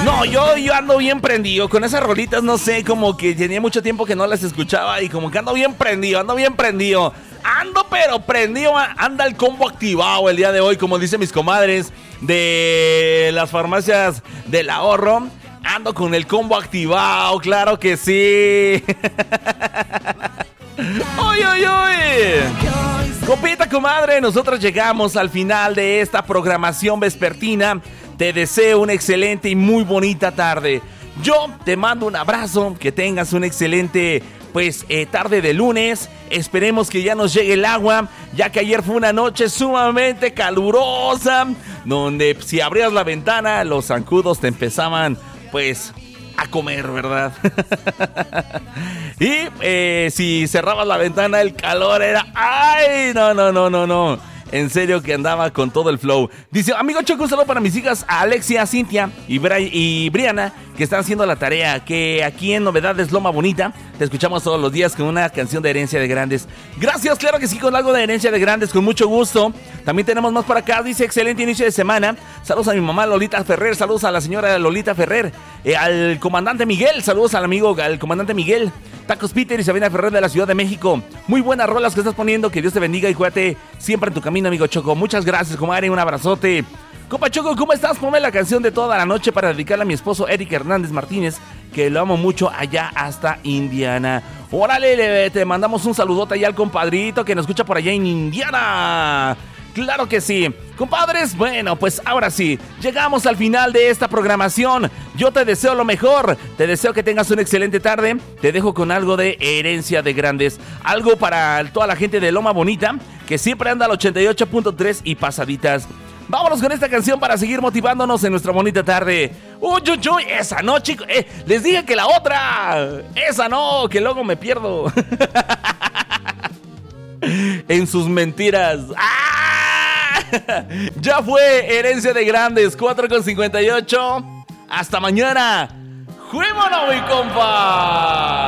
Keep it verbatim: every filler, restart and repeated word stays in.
No, yo, yo ando bien prendido con esas rolitas, no sé, como que tenía mucho tiempo que no las escuchaba y como que ando bien prendido, ando bien prendido. Ando pero prendido, anda el combo activado el día de hoy, como dicen mis comadres de las farmacias del ahorro. Ando con el combo activado, claro que sí. ¡Oy, oy, oy! Copita, comadre, nosotros llegamos al final de esta programación vespertina. Te deseo una excelente y muy bonita tarde. Yo te mando un abrazo, que tengas una excelente pues eh, tarde de lunes. Esperemos que ya nos llegue el agua, ya que ayer fue una noche sumamente calurosa, donde si abrías la ventana, los zancudos te empezaban pues a comer, ¿verdad? Y eh, si cerrabas la ventana, el calor era... ¡Ay! No, no, no, no, no. En serio que andaba con todo el flow. Dice, amigo Choco, un saludo para mis hijas Alexia, Cintia y, Bri- y Briana, que están haciendo la tarea. Que aquí en Novedades Loma Bonita te escuchamos todos los días con una canción de Herencia de Grandes. Gracias, claro que sí, con algo de Herencia de Grandes, con mucho gusto. También tenemos más para acá, dice, excelente inicio de semana. Saludos a mi mamá Lolita Ferrer, saludos a la señora Lolita Ferrer, eh, al comandante Miguel, saludos al amigo, al comandante Miguel. Tacos Peter y Sabina Ferrer de la Ciudad de México. Muy buenas rolas que estás poniendo. Que Dios te bendiga y cuídate siempre en tu camino, amigo Choco. Muchas gracias, comadre. Un abrazote. Compa Choco, ¿cómo estás? Ponme la canción de toda la noche para dedicarla a mi esposo Eric Hernández Martínez, que lo amo mucho allá hasta Indiana. Órale, le, te mandamos un saludote allá al compadrito que nos escucha por allá en Indiana. Claro que sí. Compadres, bueno, pues ahora sí, llegamos al final de esta programación. Yo te deseo lo mejor, te deseo que tengas una excelente tarde. Te dejo con algo de Herencia de Grandes, algo para toda la gente de Loma Bonita, que siempre anda al ochenta y ocho punto tres y pasaditas. Vámonos con esta canción para seguir motivándonos en nuestra bonita tarde. Uy, uy, uy, esa no, chicos, eh, les dije que la otra, esa no, que luego me pierdo en sus mentiras. ¡Ah! Ya fue Herencia de Grandes, cuatro con cincuenta y ocho. Hasta mañana. ¡Juémonos, mi compa!